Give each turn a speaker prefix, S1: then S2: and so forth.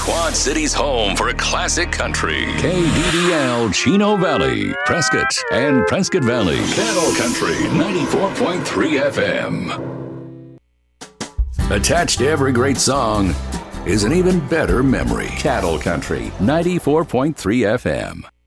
S1: Quad City's home for a classic country. KDDL Chino Valley, Prescott, and Prescott Valley. Cattle Country 94.3 FM. Attached to every great song is an even better memory. Cattle Country 94.3 FM.